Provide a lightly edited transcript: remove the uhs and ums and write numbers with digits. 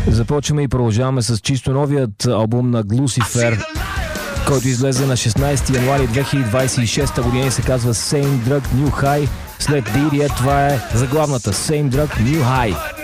Започваме и продължаваме с чисто новият албум на Глусифер, който излезе на 16 януари 2026 година и се казва Same Drug New High. След The Idiot това е заглавната Same Drug New High.